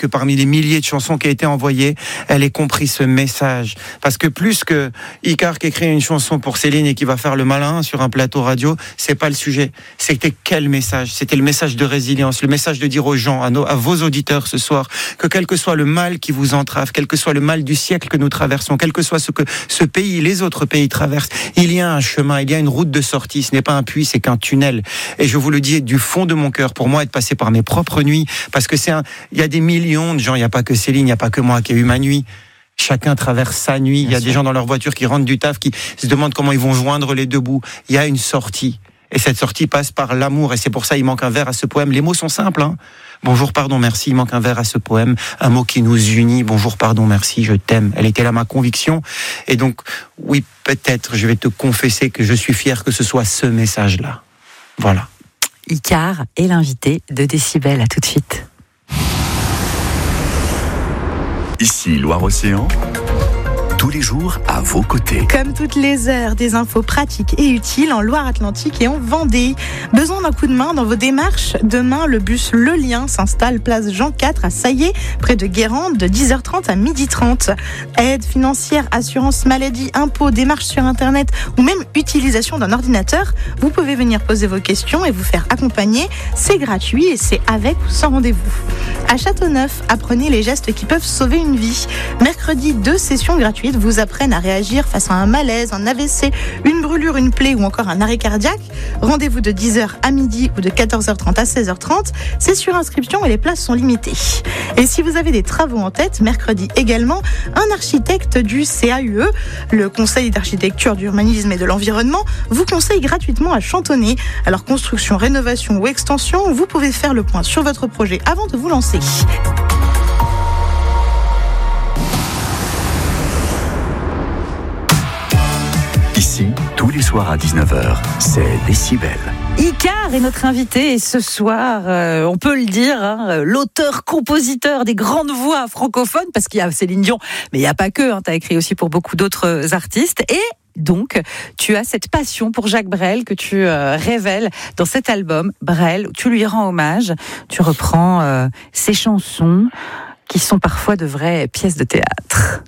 que parmi les milliers de chansons qui ont été envoyées, elle ait compris ce message. Parce que plus que Icar qui écrit une chanson pour Céline et qui va faire le malin sur un plateau radio, c'est pas le sujet. C'était quel message? C'était le message de résilience, le message de dire aux gens, à vos auditeurs ce soir, que quel que soit le mal qui vous entrave, quel que soit le mal du siècle que nous traversons, quel que soit ce que ce pays, les autres pays traversent, il y a un chemin, il y a une route de sortie. Ce n'est pas un puits, c'est qu'un tunnel. Et je vous le dis du fond de mon cœur, pour moi, être passé par mes propres nuits, parce que il y a des millions de gens, il n'y a pas que Céline, il n'y a pas que moi qui ai eu ma nuit. Chacun traverse sa nuit. Il y a des gens dans leur voiture qui rentrent du taf, qui se demandent comment ils vont joindre les deux bouts. Il y a une sortie. Et cette sortie passe par l'amour. Et c'est pour ça qu'il manque un vers à ce poème. Les mots sont simples, hein. Bonjour, pardon, merci. Il manque un vers à ce poème. Un mot qui nous unit. Bonjour, pardon, merci, je t'aime. Elle était là ma conviction. Et donc, oui, peut-être, je vais te confesser que je suis fier que ce soit ce message-là. Voilà. Icar est l'invité de Décibel. À tout de suite. Ici Loire-Océan, tous les jours à vos côtés. Comme toutes les heures, des infos pratiques et utiles en Loire-Atlantique et en Vendée. Besoin d'un coup de main dans vos démarches? Demain, le bus Le Lien s'installe place Jean IV à Saillé, près de Guérande, de 10h30 à 12h30. Aide financière, assurance maladie, impôts, démarches sur Internet ou même utilisation d'un ordinateur, vous pouvez venir poser vos questions et vous faire accompagner. C'est gratuit et c'est avec ou sans rendez-vous. À Châteauneuf, apprenez les gestes qui peuvent sauver une vie. Mercredi, 2 sessions gratuites vous apprennent à réagir face à un malaise, un AVC, une brûlure, une plaie ou encore un arrêt cardiaque. Rendez-vous de 10h à midi ou de 14h30 à 16h30. C'est sur inscription et les places sont limitées. Et si vous avez des travaux en tête, mercredi également, un architecte du CAUE, le Conseil d'architecture, d'urbanisme et de l'environnement, vous conseille gratuitement à chantonner. Alors construction, rénovation ou extension, vous pouvez faire le point sur votre projet avant de vous lancer. Ici, tous les soirs à 19h, c'est Décibel. Icar est notre invité et ce soir, on peut le dire, hein, l'auteur-compositeur des grandes voix francophones, parce qu'il y a Céline Dion, mais il n'y a pas que, hein, tu as écrit aussi pour beaucoup d'autres artistes. Et donc, tu as cette passion pour Jacques Brel que tu révèles dans cet album, Brel, où tu lui rends hommage, tu reprends ses chansons qui sont parfois de vraies pièces de théâtre.